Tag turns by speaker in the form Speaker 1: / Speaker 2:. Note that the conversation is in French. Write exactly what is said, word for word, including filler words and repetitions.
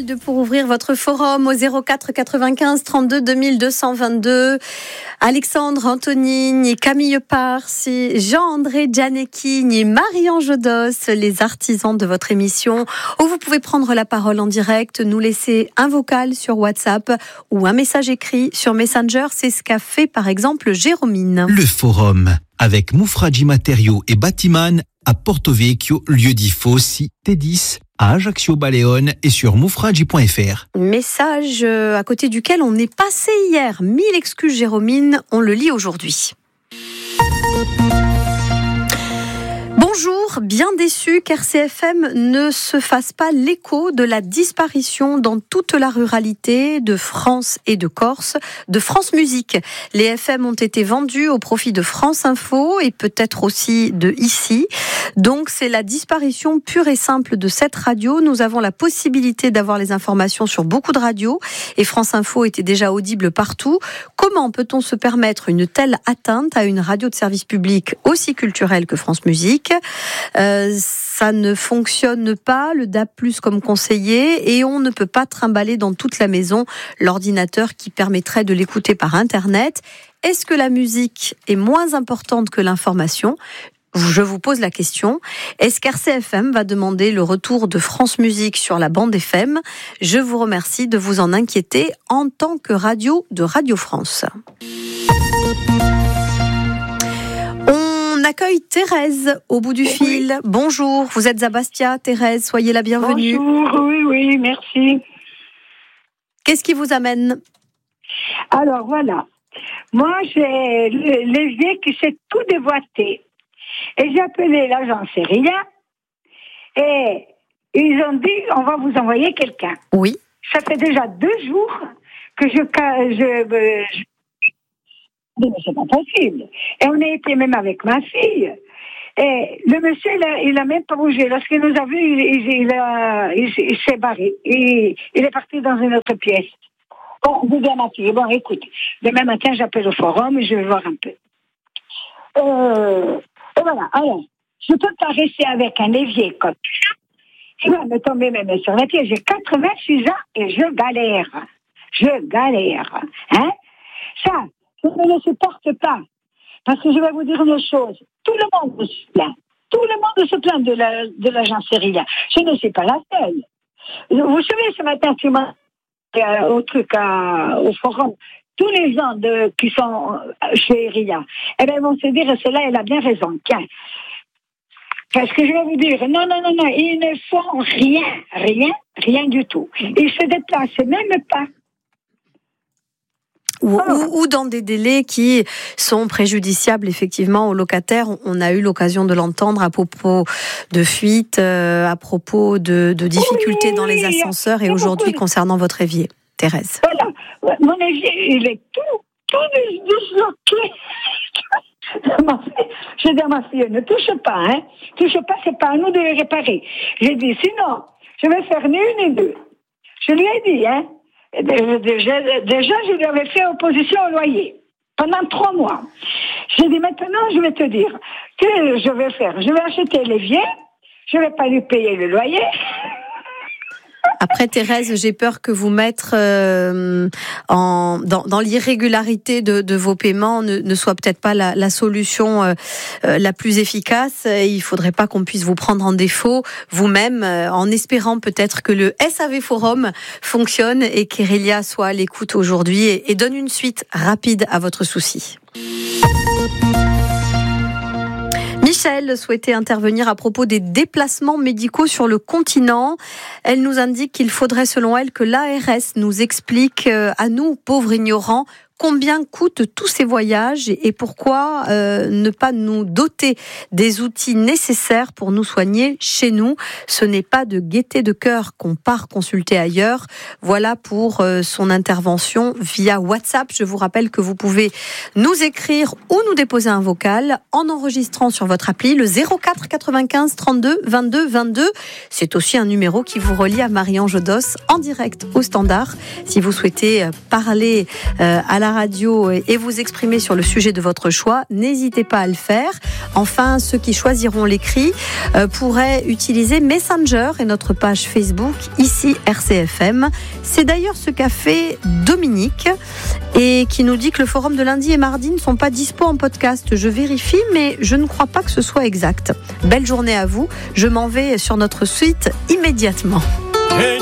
Speaker 1: de pour ouvrir votre forum au zéro quatre quatre-vingt-quinze trente-deux deux mille deux cent vingt-deux. Alexandre Antonine et Camille Pars, Jean-André Gianecchi et Marie-Ange Jodos, les artisans de votre émission, où vous pouvez prendre la parole en direct, nous laisser un vocal sur WhatsApp ou un message écrit sur Messenger. C'est ce qu'a fait par exemple Jérômine.
Speaker 2: Le forum avec Moufradji Matériaux et Batiman à Porto Vecchio, lieu-dit Fossi, T dix, à Ajaccio Baleone et sur moufradji point f r.
Speaker 1: Message à côté duquel on est passé hier. Mille excuses Jérômine, on le lit aujourd'hui. Bonjour, bien déçu qu'R C F M ne se fasse pas l'écho de la disparition dans toute la ruralité de France et de Corse de France Musique. Les F M ont été vendus au profit de France Info et peut-être aussi de Ici. Donc c'est la disparition pure et simple de cette radio. Nous avons la possibilité d'avoir les informations sur beaucoup de radios et France Info était déjà audible partout. Comment peut-on se permettre une telle atteinte à une radio de service public aussi culturelle que France Musique ? Euh, ça ne fonctionne pas, le D A B plus, comme conseillé, et on ne peut pas trimballer dans toute la maison l'ordinateur qui permettrait de l'écouter par Internet. Est-ce que la musique est moins importante que l'information ? Je vous pose la question. Est-ce qu'R C F M va demander le retour de France Musique sur la bande F M ? Je vous remercie de vous en inquiéter en tant que radio de Radio France. On accueille Thérèse au bout du oui. fil. Bonjour, vous êtes à Bastia, Thérèse, soyez la bienvenue.
Speaker 3: Bonjour, oui, oui, merci.
Speaker 1: Qu'est-ce qui vous amène ?
Speaker 3: Alors voilà, moi j'ai l'évier qui s'est tout déboîté. Et j'ai appelé l'agence Eria et ils ont dit on va vous envoyer quelqu'un.
Speaker 1: Oui.
Speaker 3: Ça fait déjà deux jours que je... je, je mais c'est pas possible. Et on a été même avec ma fille. Et le monsieur, il a, il a même pas bougé. Lorsqu'il nous a vus, il, il, il, a, il, il s'est barré. Il, il est parti dans une autre pièce. Bon, je dis à ma fille, bon, écoute, demain matin, j'appelle au forum et je vais voir un peu. Euh, et voilà. Alors, je peux pas rester avec un évier comme ça. Il va me tomber même sur la pied. J'ai quatre-vingt-six ans et je galère. Je galère. Hein? Ça, je ne le supporte pas. Parce que je vais vous dire une chose. Tout le monde se plaint. Tout le monde se plaint de, la, de l'agence Eria. Je ne suis pas la seule. Vous savez, ce matin, tu m'as euh, au truc, à, au forum, tous les gens de, qui sont chez Eria, eh bien, ils vont se dire, celle-là, elle a bien raison. Tiens. Parce que je vais vous dire, non, non, non, non, ils ne font rien, rien, rien du tout. Ils se déplacent même pas.
Speaker 1: Ou, ou, ou dans des délais qui sont préjudiciables effectivement aux locataires. On a eu l'occasion de l'entendre à propos de fuites, euh, à propos de, de difficultés oui, dans les ascenseurs et aujourd'hui de... concernant votre évier. Thérèse.
Speaker 3: Voilà, mon évier, il est tout, tout disloqué. Je dis à ma fille, ne touche pas, hein. Touche pas, c'est pas à nous de les réparer. J'ai dit, sinon, je vais faire ni une ni deux. Je lui ai dit, hein. Déjà, déjà, je lui avais fait opposition au loyer pendant trois mois. J'ai dit maintenant, je vais te dire que je vais faire. Je vais acheter l'évier, je vais pas lui payer le loyer.
Speaker 1: Après, Thérèse, j'ai peur que vous mettre euh, en, dans, dans l'irrégularité de, de vos paiements ne, ne soit peut-être pas la, la solution euh, la plus efficace. Il ne faudrait pas qu'on puisse vous prendre en défaut vous-même, euh, en espérant peut-être que le S A V Forum fonctionne et qu'Eria soit à l'écoute aujourd'hui et, et donne une suite rapide à votre souci. Michel souhaitait intervenir à propos des déplacements médicaux sur le continent. Elle nous indique qu'il faudrait, selon elle, que l'A R S nous explique à nous, pauvres ignorants, combien coûtent tous ces voyages et pourquoi euh, ne pas nous doter des outils nécessaires pour nous soigner chez nous. Ce n'est pas de gaieté de cœur qu'on part consulter ailleurs. Voilà pour euh, son intervention via WhatsApp. Je vous rappelle que vous pouvez nous écrire ou nous déposer un vocal en enregistrant sur votre appli le zéro quatre quatre-vingt-quinze trente-deux vingt-deux vingt-deux. C'est aussi un numéro qui vous relie à Marie-Ange Jodos en direct au standard. Si vous souhaitez parler euh, à la la radio et vous exprimer sur le sujet de votre choix, n'hésitez pas à le faire. Enfin, ceux qui choisiront l'écrit euh, pourraient utiliser Messenger et notre page Facebook, ici R C F M. C'est d'ailleurs ce qu'a fait Dominique et qui nous dit que le forum de lundi et mardi ne sont pas dispo en podcast. Je vérifie, mais je ne crois pas que ce soit exact. Belle journée à vous. Je m'en vais sur notre site immédiatement.